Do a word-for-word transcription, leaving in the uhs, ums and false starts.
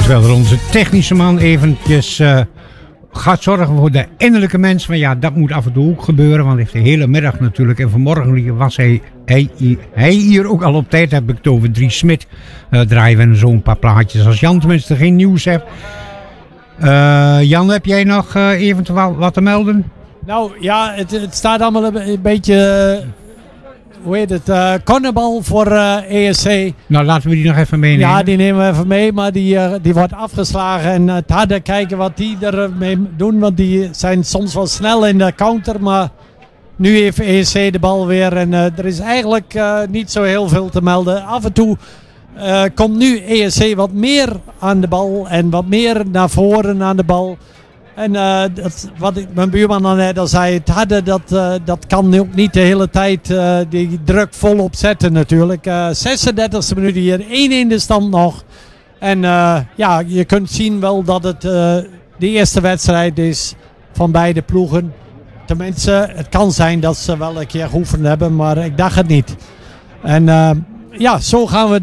Terwijl er onze technische man eventjes uh, gaat zorgen voor de innerlijke mens. Maar ja, dat moet af en toe ook gebeuren. Want hij heeft de hele middag natuurlijk. En vanmorgen was hij, hij, hij hier ook al op tijd. Heb ik het over Dries Smit. Uh, draaien we en zo'n paar plaatjes. Als Jan tenminste geen nieuws heeft. Uh, Jan, heb jij nog uh, eventueel wat te melden? Nou ja, het, het staat allemaal een, een beetje... Uh, hoe heet het? Uh, Cornebal voor uh, E S C. Nou, laten we die nog even meenemen. Ja, die nemen we even mee, maar die, uh, die wordt afgeslagen. En uh, het harde kijken wat die ermee doen, want die zijn soms wel snel in de counter. Maar nu heeft E S C de bal weer en uh, er is eigenlijk uh, niet zo heel veel te melden. Af en toe uh, komt nu E S C wat meer aan de bal en wat meer naar voren aan de bal. En uh, dat, wat ik, mijn buurman dan net al zei, het harde, dat, uh, dat kan ook niet de hele tijd uh, die druk volop zetten natuurlijk. Uh, zesendertigste minuut hier, één-één de stand nog. En uh, ja, je kunt zien wel dat het uh, de eerste wedstrijd is van beide ploegen. Tenminste, het kan zijn dat ze wel een keer geoefend hebben, maar ik dacht het niet. En uh, ja, zo gaan we